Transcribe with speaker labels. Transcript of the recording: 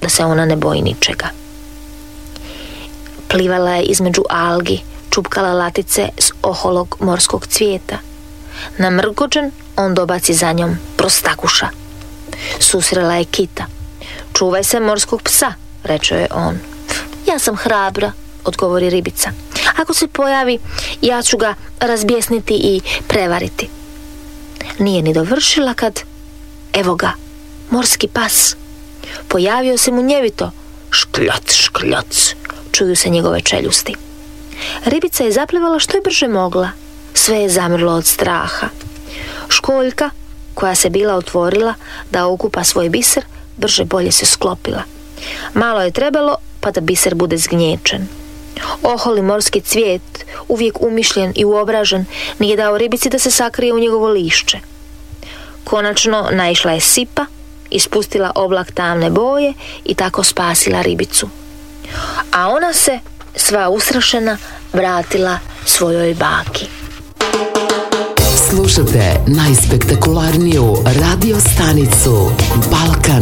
Speaker 1: da se ona ne boji ničega. Plivala je između algi, čupkala latice s oholog morskog cvijeta. Namrgođen, on dobaci za njom prostakuša. Susrela je kita. Čuvaj se morskog psa, reče je on. Ja sam hrabra, odgovori ribica. Ako se pojavi, ja ću ga razbjesniti i prevariti. Nije ni dovršila kad, evo ga, morski pas. Pojavio se munjevito. Škljac, škljac, čuju se njegove čeljusti. Ribica je zaplivala što je brže mogla. Sve je zamrlo od straha. Školjka, koja se bila otvorila da okupa svoj biser, brže bolje se sklopila. Malo je trebalo pa da biser bude zgnječen. Oholi morski cvijet, uvijek umišljen i uobražen, nije dao ribici da se sakrije u njegovo lišće. Konačno naišla je sipa, ispustila oblak tamne boje i tako spasila ribicu. A ona se, sva usrašena, vratila svojoj baki.
Speaker 2: Slušate najspektakularniju radio stanicu Balkan